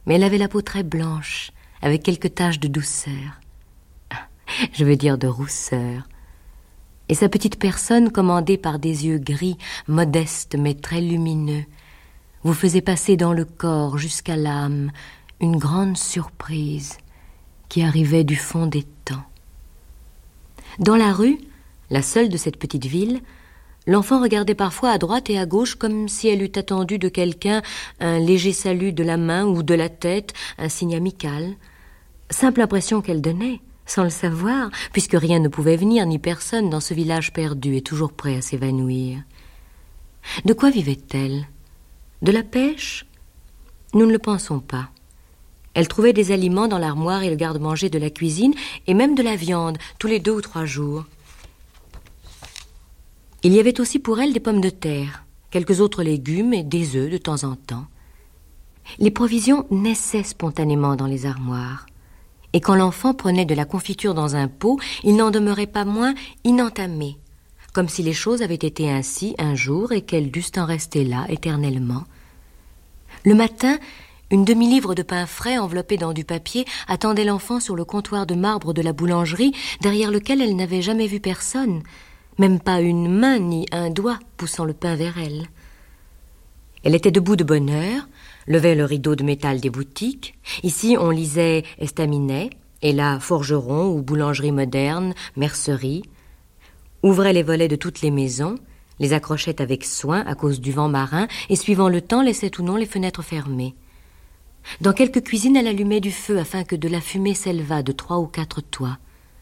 mais elle avait la peau très blanche, avec quelques taches de douceur. Je veux dire de rousseur. Et sa petite personne, commandée par des yeux gris, modestes mais très lumineux, vous faisait passer dans le corps jusqu'à l'âme une grande surprise qui arrivait du fond des temps. Dans la rue, la seule de cette petite ville, l'enfant regardait parfois à droite et à gauche comme si elle eût attendu de quelqu'un un léger salut de la main ou de la tête, un signe amical. Simple impression qu'elle donnait, sans le savoir, puisque rien ne pouvait venir ni personne dans ce village perdu et toujours prêt à s'évanouir. De quoi vivait-elle? De la pêche? Nous ne le pensons pas. Elle trouvait des aliments dans l'armoire et le garde-manger de la cuisine, et même de la viande, tous les 2 ou 3 jours. Il y avait aussi pour elle des pommes de terre, quelques autres légumes et des œufs de temps en temps. Les provisions naissaient spontanément dans les armoires. Et quand l'enfant prenait de la confiture dans un pot, il n'en demeurait pas moins inentamé, comme si les choses avaient été ainsi un jour et qu'elles dussent en rester là éternellement. Le matin, une demi-livre de pain frais enveloppé dans du papier attendait l'enfant sur le comptoir de marbre de la boulangerie, derrière lequel elle n'avait jamais vu personne, même pas une main ni un doigt poussant le pain vers elle. Elle était debout de bonne heure, levait le rideau de métal des boutiques. Ici, on lisait estaminet, et là, forgeron ou boulangerie moderne, mercerie. Ouvrait les volets de toutes les maisons, les accrochait avec soin à cause du vent marin, et suivant le temps, laissait ou non les fenêtres fermées. Dans quelques cuisines, elle allumait du feu afin que de la fumée s'élevât de 3 ou 4 toits.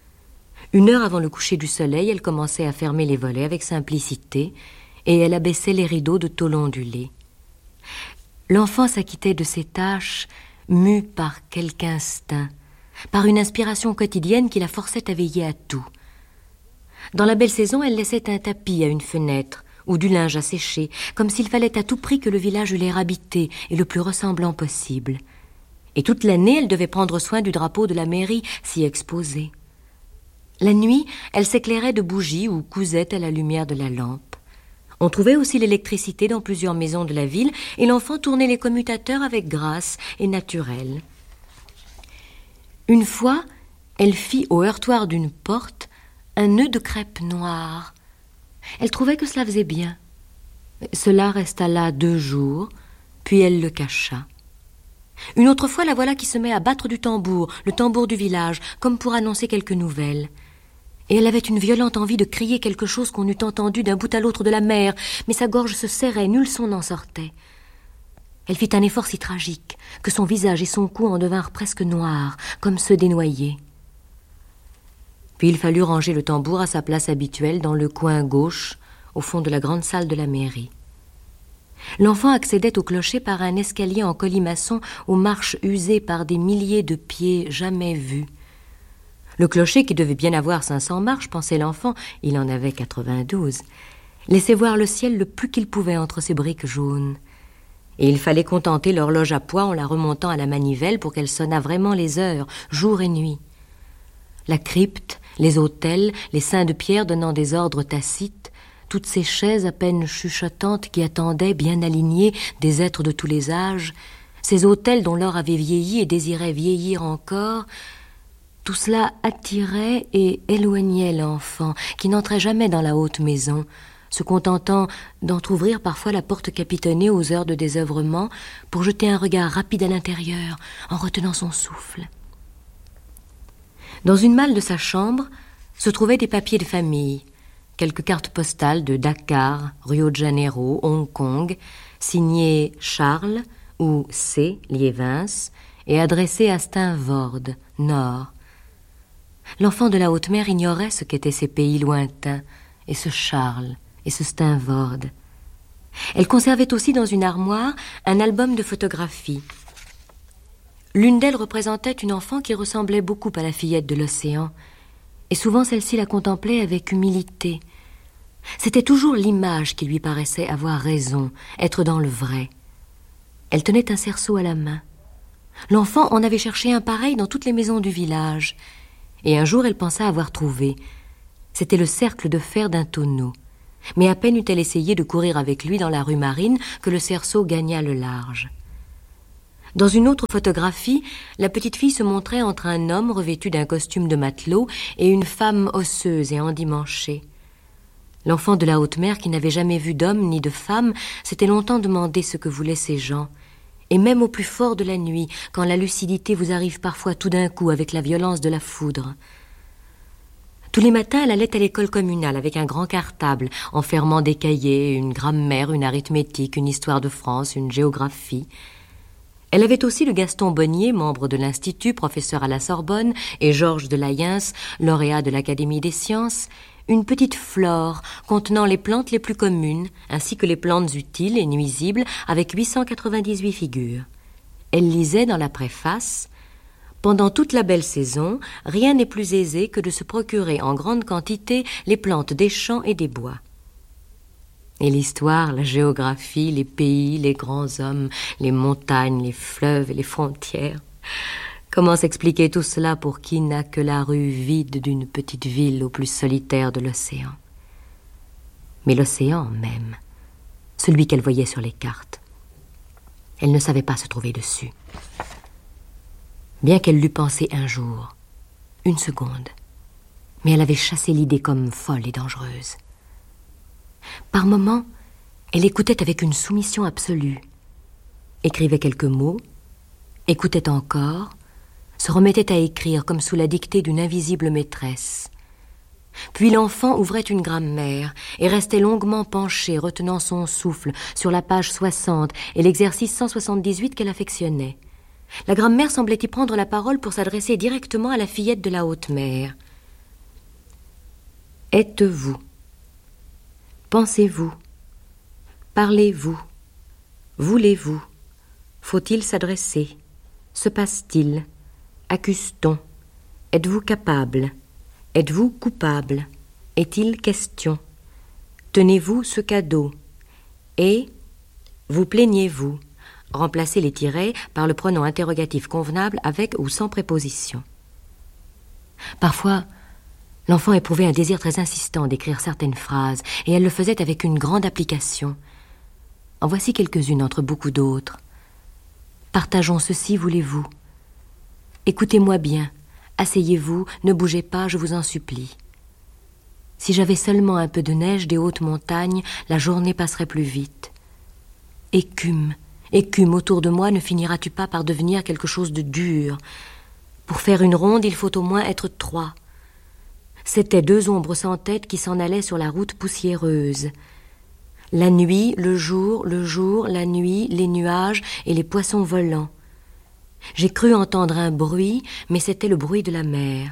1 heure avant le coucher du soleil, elle commençait à fermer les volets avec simplicité, et elle abaissait les rideaux de tôle ondulée. L'enfant s'acquittait de ses tâches, mue par quelque instinct, par une inspiration quotidienne qui la forçait à veiller à tout. Dans la belle saison, elle laissait un tapis à une fenêtre, ou du linge à sécher, comme s'il fallait à tout prix que le village eût l'air habité et le plus ressemblant possible. Et toute l'année, elle devait prendre soin du drapeau de la mairie, si exposé. La nuit, elle s'éclairait de bougies ou cousait à la lumière de la lampe. On trouvait aussi l'électricité dans plusieurs maisons de la ville, et l'enfant tournait les commutateurs avec grâce et naturel. Une fois, elle fit au heurtoir d'une porte un nœud de crêpe noire. Elle trouvait que cela faisait bien. Cela resta là 2 jours, puis elle le cacha. Une autre fois, la voilà qui se met à battre du tambour, le tambour du village, comme pour annoncer quelque nouvelle. Et elle avait une violente envie de crier quelque chose qu'on eût entendu d'un bout à l'autre de la mer, mais sa gorge se serrait, nul son n'en sortait. Elle fit un effort si tragique que son visage et son cou en devinrent presque noirs, comme ceux des noyés. Puis il fallut ranger le tambour à sa place habituelle dans le coin gauche, au fond de la grande salle de la mairie. L'enfant accédait au clocher par un escalier en colimaçon aux marches usées par des milliers de pieds jamais vus. Le clocher, qui devait bien avoir 500 marches, pensait l'enfant, il en avait 92, laissait voir le ciel le plus qu'il pouvait entre ses briques jaunes. Et il fallait contenter l'horloge à poids en la remontant à la manivelle pour qu'elle sonnât vraiment les heures, jour et nuit. La crypte, les autels, les saints de pierre donnant des ordres tacites, toutes ces chaises à peine chuchotantes qui attendaient, bien alignées, des êtres de tous les âges, ces autels dont l'or avait vieilli et désirait vieillir encore, tout cela attirait et éloignait l'enfant, qui n'entrait jamais dans la haute maison, se contentant d'entr'ouvrir parfois la porte capitonnée aux heures de désœuvrement pour jeter un regard rapide à l'intérieur, en retenant son souffle. Dans une malle de sa chambre se trouvaient des papiers de famille, quelques cartes postales de Dakar, Rio de Janeiro, Hong Kong, signées Charles ou C. Liévins et adressées à Steenvoorde, Nord. L'enfant de la haute mer ignorait ce qu'étaient ces pays lointains, et ce Charles, et ce Steenvoorde. Elle conservait aussi dans une armoire un album de photographies. L'une d'elles représentait une enfant qui ressemblait beaucoup à la fillette de l'océan, et souvent celle-ci la contemplait avec humilité. C'était toujours l'image qui lui paraissait avoir raison, être dans le vrai. Elle tenait un cerceau à la main. L'enfant en avait cherché un pareil dans toutes les maisons du village, et un jour elle pensa avoir trouvé. C'était le cercle de fer d'un tonneau. Mais à peine eut-elle essayé de courir avec lui dans la rue Marine que le cerceau gagna le large. Dans une autre photographie, la petite fille se montrait entre un homme revêtu d'un costume de matelot et une femme osseuse et endimanchée. L'enfant de la haute mer, qui n'avait jamais vu d'homme ni de femme, s'était longtemps demandé ce que voulaient ces gens. Et même au plus fort de la nuit, quand la lucidité vous arrive parfois tout d'un coup avec la violence de la foudre. Tous les matins, elle allait à l'école communale avec un grand cartable, enfermant des cahiers, une grammaire, une arithmétique, une histoire de France, une géographie. Elle avait aussi le Gaston Bonnier, membre de l'Institut, professeur à la Sorbonne, et Georges de Layens, lauréat de l'Académie des sciences, une petite flore contenant les plantes les plus communes, ainsi que les plantes utiles et nuisibles, avec 898 figures. Elle lisait dans la préface « Pendant toute la belle saison, rien n'est plus aisé que de se procurer en grande quantité les plantes des champs et des bois. » Et l'histoire, la géographie, les pays, les grands hommes, les montagnes, les fleuves et les frontières. Comment s'expliquer tout cela pour qui n'a que la rue vide d'une petite ville au plus solitaire de l'océan? Mais l'océan même, celui qu'elle voyait sur les cartes, elle ne savait pas se trouver dessus. Bien qu'elle l'eût pensé un jour, une seconde, mais elle avait chassé l'idée comme folle et dangereuse. Par moments, elle écoutait avec une soumission absolue, écrivait quelques mots, écoutait encore, se remettait à écrire comme sous la dictée d'une invisible maîtresse. Puis l'enfant ouvrait une grammaire et restait longuement penché, retenant son souffle sur la page 60 et l'exercice 178 qu'elle affectionnait. La grammaire semblait y prendre la parole pour s'adresser directement à la fillette de la haute mer. « Êtes-vous ? Pensez-vous ? Parlez-vous ? Voulez-vous ? Faut-il s'adresser ? Se passe-t-il ? Accuse-t-on ? Êtes-vous capable ? Êtes-vous coupable ? Est-il question ? Tenez-vous ce cadeau ? Et vous plaignez-vous ? Remplacez les tirets par le pronom interrogatif convenable avec ou sans préposition. Parfois, l'enfant éprouvait un désir très insistant d'écrire certaines phrases, et elle le faisait avec une grande application. En voici quelques-unes entre beaucoup d'autres. Partageons ceci, voulez-vous ? Écoutez-moi bien, asseyez-vous, ne bougez pas, je vous en supplie. Si j'avais seulement un peu de neige des hautes montagnes, la journée passerait plus vite. Écume, écume autour de moi, ne finiras-tu pas par devenir quelque chose de dur ? Pour faire une ronde, il faut au moins être 3. C'étaient 2 ombres sans tête qui s'en allaient sur la route poussiéreuse. La nuit, le jour, la nuit, les nuages et les poissons volants. J'ai cru entendre un bruit, mais c'était le bruit de la mer.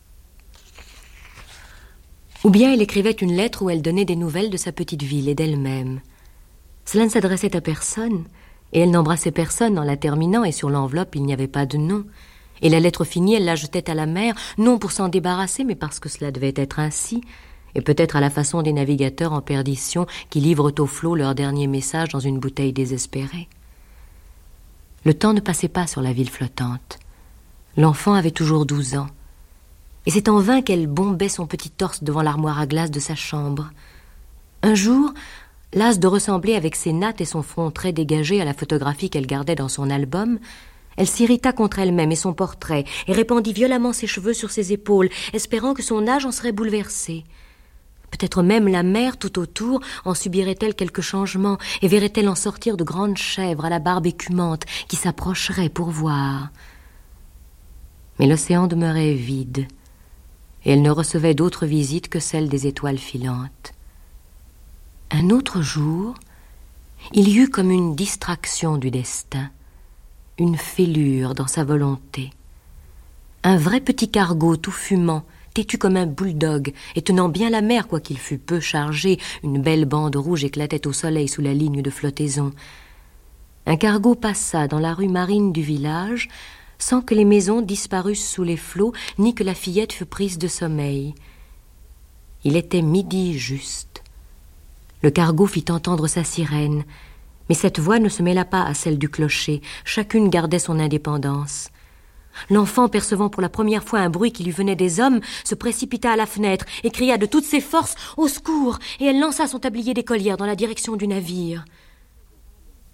Ou bien elle écrivait une lettre où elle donnait des nouvelles de sa petite ville et d'elle-même. Cela ne s'adressait à personne, et elle n'embrassait personne en la terminant, et sur l'enveloppe il n'y avait pas de nom. Et la lettre finie, elle la jetait à la mer, non pour s'en débarrasser, mais parce que cela devait être ainsi, et peut-être à la façon des navigateurs en perdition qui livrent au flot leur dernier message dans une bouteille désespérée. Le temps ne passait pas sur la ville flottante. L'enfant avait toujours 12 ans. Et c'est en vain qu'elle bombait son petit torse devant l'armoire à glace de sa chambre. Un jour, lasse de ressembler avec ses nattes et son front très dégagé à la photographie qu'elle gardait dans son album, elle s'irrita contre elle-même et son portrait, et répandit violemment ses cheveux sur ses épaules, espérant que son âge en serait bouleversé. Peut-être même la mer tout autour en subirait-elle quelque changement, et verrait-elle en sortir de grandes chèvres à la barbe écumante qui s'approcheraient pour voir. Mais l'océan demeurait vide, et elle ne recevait d'autres visites que celles des étoiles filantes. Un autre jour, il y eut comme une distraction du destin, une fêlure dans sa volonté. Un vrai petit cargo tout fumant, têtu comme un bulldog, et tenant bien la mer, quoiqu'il fût peu chargé, une belle bande rouge éclatait au soleil sous la ligne de flottaison. Un cargo passa dans la rue marine du village, sans que les maisons disparussent sous les flots, ni que la fillette fût prise de sommeil. Il était midi juste. Le cargo fit entendre sa sirène, mais cette voix ne se mêla pas à celle du clocher, chacune gardait son indépendance. L'enfant, percevant pour la première fois un bruit qui lui venait des hommes, se précipita à la fenêtre et cria de toutes ses forces « Au secours !» et elle lança son tablier d'écolière dans la direction du navire.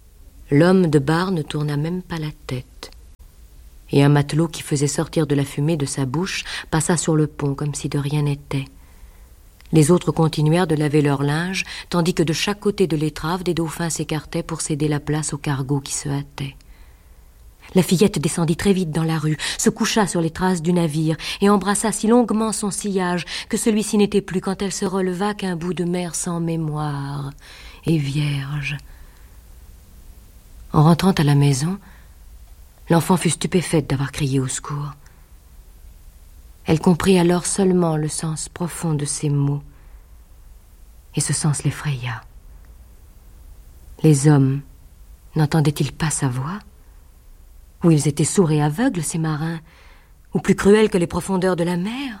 L'homme de bar ne tourna même pas la tête. Et un matelot qui faisait sortir de la fumée de sa bouche passa sur le pont comme si de rien n'était. Les autres continuèrent de laver leur linge, tandis que de chaque côté de l'étrave, des dauphins s'écartaient pour céder la place au cargo qui se hâtait. La fillette descendit très vite dans la rue, se coucha sur les traces du navire et embrassa si longuement son sillage que celui-ci n'était plus quand elle se releva qu'un bout de mer sans mémoire et vierge. En rentrant à la maison, l'enfant fut stupéfaite d'avoir crié au secours. Elle comprit alors seulement le sens profond de ces mots, et ce sens l'effraya. Les hommes n'entendaient-ils pas sa voix? Ou ils étaient sourds et aveugles, ces marins, ou plus cruels que les profondeurs de la mer?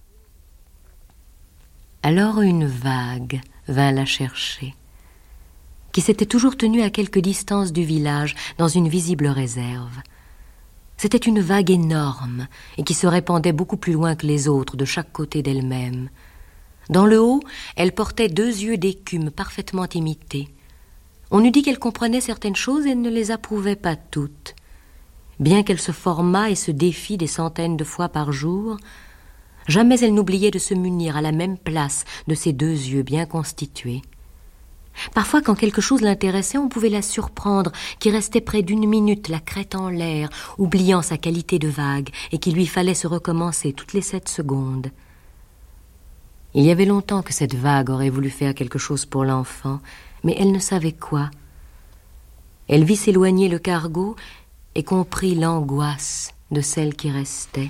Alors une vague vint la chercher, qui s'était toujours tenue à quelque distance du village, dans une visible réserve. C'était une vague énorme et qui se répandait beaucoup plus loin que les autres, de chaque côté d'elle-même. Dans le haut, elle portait 2 yeux d'écume parfaitement imités. On eût dit qu'elle comprenait certaines choses et ne les approuvait pas toutes. Bien qu'elle se formât et se défît des centaines de fois par jour, jamais elle n'oubliait de se munir à la même place de ces 2 yeux bien constitués. Parfois, quand quelque chose l'intéressait, on pouvait la surprendre, qui restait près d'1 minute, la crête en l'air, oubliant sa qualité de vague, et qu'il lui fallait se recommencer toutes les 7 secondes. Il y avait longtemps que cette vague aurait voulu faire quelque chose pour l'enfant, mais elle ne savait quoi. Elle vit s'éloigner le cargo et comprit l'angoisse de celle qui restait.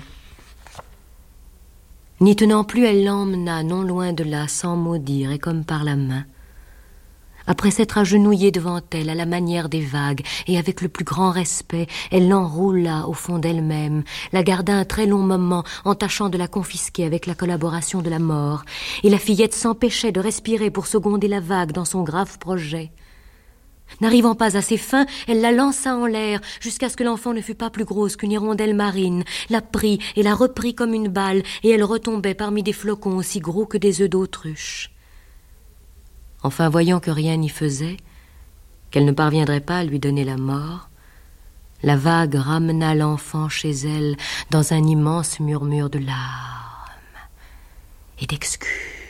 N'y tenant plus, elle l'emmena non loin de là, sans mot dire et comme par la main. Après s'être agenouillée devant elle à la manière des vagues et avec le plus grand respect, elle l'enroula au fond d'elle-même, la garda un très long moment en tâchant de la confisquer avec la collaboration de la mort, et la fillette s'empêchait de respirer pour seconder la vague dans son grave projet. N'arrivant pas à ses fins, elle la lança en l'air jusqu'à ce que l'enfant ne fût pas plus grosse qu'une hirondelle marine, la prit et la reprit comme une balle, et elle retombait parmi des flocons aussi gros que des œufs d'autruche. Enfin, voyant que rien n'y faisait, qu'elle ne parviendrait pas à lui donner la mort, la vague ramena l'enfant chez elle dans un immense murmure de larmes et d'excuses.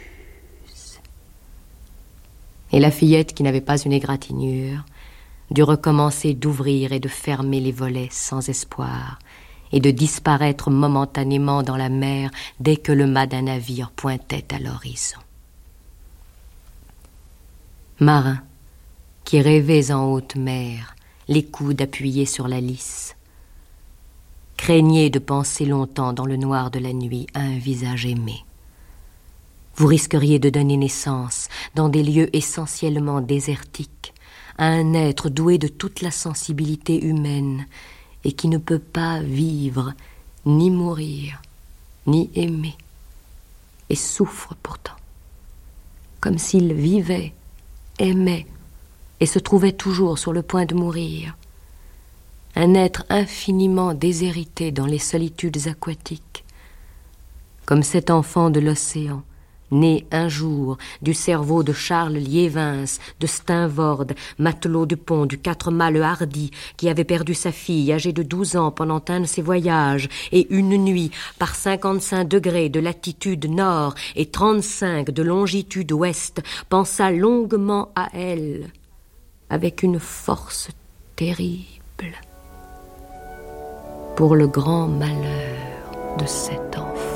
Et la fillette, qui n'avait pas une égratignure, dut recommencer d'ouvrir et de fermer les volets sans espoir, et de disparaître momentanément dans la mer dès que le mât d'un navire pointait à l'horizon. Marins, qui rêvez en haute mer, les coudes appuyés sur la lisse, craignez de penser longtemps dans le noir de la nuit à un visage aimé. Vous risqueriez de donner naissance, dans des lieux essentiellement désertiques, à un être doué de toute la sensibilité humaine et qui ne peut pas vivre, ni mourir, ni aimer, et souffre pourtant, comme s'il vivait, aimait et se trouvait toujours sur le point de mourir. Un être infiniment déshérité dans les solitudes aquatiques, comme cet enfant de l'océan, né un jour du cerveau de Charles Liévins, de Steinvorde, matelot de pont du 4 mâts le Hardy, qui avait perdu sa fille âgée de 12 ans pendant un de ses voyages, et une nuit, par 55 degrés de latitude nord et 35 de longitude ouest, pensa longuement à elle, avec une force terrible, pour le grand malheur de cet enfant.